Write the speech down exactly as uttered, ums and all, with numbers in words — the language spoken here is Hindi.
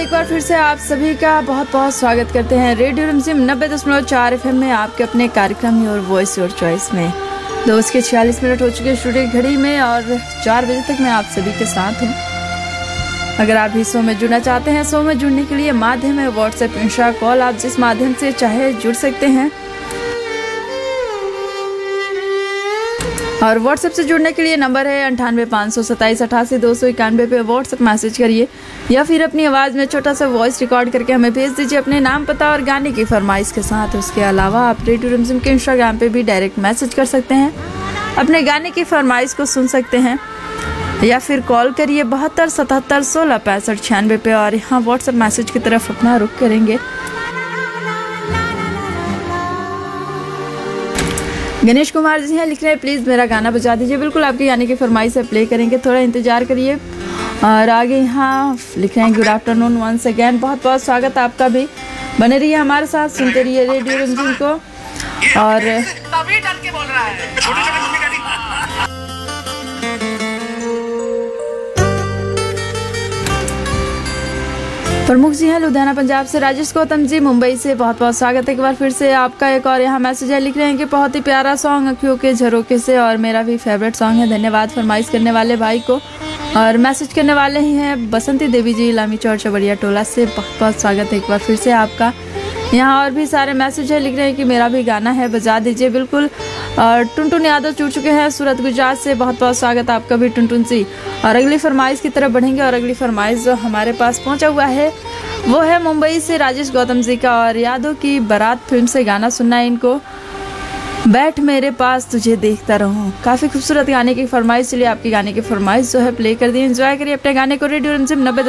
एक बार फिर से आप सभी का बहुत बहुत स्वागत करते हैं रेडियो रिमझिम नब्बे दशमलव चार एफ एम में, आपके अपने कार्यक्रम योर वॉइस योर चॉइस में। दो बज के छियालीस मिनट हो चुके हैं स्टूडियो की घड़ी में और चार बजे तक मैं आप सभी के साथ हूँ। अगर आप भी शो में जुड़ना चाहते हैं, शो में जुड़ने के लिए माध्यम है व्हाट्सएप, इंस्टा, कॉल, आप जिस माध्यम से चाहे जुड़ सकते हैं। और व्हाट्सएप से जुड़ने के लिए नंबर है अंठानवे पाँच सौ सत्ताईस अठासी दो सौ इक्यानवे पे व्हाट्सएप मैसेज करिए या फिर अपनी आवाज़ में छोटा सा वॉइस रिकॉर्ड करके हमें भेज दीजिए अपने नाम, पता और गाने की फरमाइश के साथ। उसके अलावा आप रेडियो रिमझिम के इंस्टाग्राम पे भी डायरेक्ट मैसेज कर सकते हैं, अपने गाने की फरमाइश को सुन सकते हैं या फिर कॉल करिए बहत्तर सतहत्तर सोलह पैंसठ छियानवे पे और यहाँ व्हाट्सएप मैसेज की तरफ अपना रुख करेंगे। गणेश कुमार जी हैं, लिख रहे हैं प्लीज़ मेरा गाना बजा दीजिए। बिल्कुल आपके गाने की फरमाइश से प्ले करेंगे, थोड़ा इंतजार करिए। और आगे यहाँ लिख रहे हैं गुड आफ्टरनून वंस अगेन, बहुत बहुत स्वागत आपका भी। बने रहिए हमारे साथ, सुनते रहिए रेडियो रिमझिम को। और प्रमुख जी हैं लुधियाना पंजाब से, राजेश गौतम जी मुंबई से, बहुत बहुत स्वागत है एक बार फिर से आपका। एक और यहाँ मैसेज है, लिख रहे हैं कि बहुत ही प्यारा सॉन्ग अखियों के झरोके से और मेरा भी फेवरेट सॉन्ग है। धन्यवाद फरमाइश करने वाले भाई को। और मैसेज करने वाले ही हैं बसंती देवी जी लामी चौर चबड़िया टोला से, बहुत बहुत स्वागत है एक बार फिर से आपका। यहाँ और भी सारे मैसेज है, लिख रहे हैं कि मेरा भी गाना है बजा दीजिए। बिल्कुल। और टुनटुन यादव जुड़ चुके हैं सूरत गुजरात से, बहुत बहुत स्वागत आपका भी टुनटुन जी। और अगली फरमाइश की तरफ बढ़ेंगे और अगली फरमाइश जो हमारे पास पहुंचा हुआ है वो है मुंबई से राजेश गौतम जी का। और यादों की बारात फिल्म से गाना सुनना है इनको, बैठ मेरे पास तुझे देखता रहूं। काफ़ी खूबसूरत गाने की फरमाइश, चलिए आपकी गाने की फरमाइश जो है प्ले कर दी। एंजॉय करिए अपने गाने को। रेडियो रिमझिम नब्बे